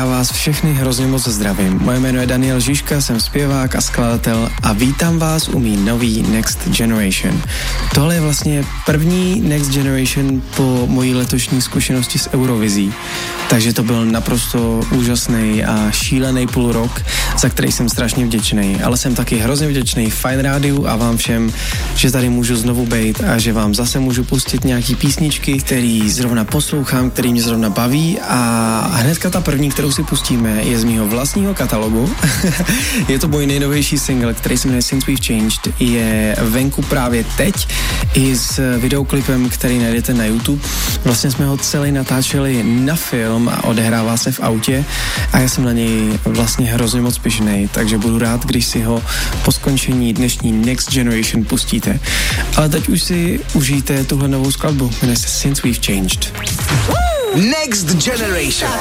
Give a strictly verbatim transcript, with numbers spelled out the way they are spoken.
já vás všechny hrozně moc zdravím. Moje jméno je Daniel Žižka, jsem zpěvák a skladatel a vítám vás u mý nový Next Generation. Tohle je vlastně první Next Generation po mojí letošní zkušenosti s Eurovizí. Takže to byl naprosto úžasný a šílený půl rok, za který jsem strašně vděčný. Ale jsem taky hrozně vděčný Fajn rádiu a vám všem, že tady můžu znovu bejt a že vám zase můžu pustit nějaký písničky, který zrovna poslouchám, který mě zrovna baví, a hnedka ta první, kterou si pustíme, je z mýho vlastního katalogu. Je to můj nejnovější single, který se jmenuje Since We've Changed. Je venku právě teď i s videoklipem, který najdete na YouTube. Vlastně jsme ho celý natáčeli na film a odehrává se v autě a já jsem na něj vlastně hrozně moc pyšnej, takže budu rád, když si ho po skončení dnešní Next Generation pustíte. Ale teď už si užijte tuhle novou skladbu, jmenuje se Since We've Changed. Next Generation.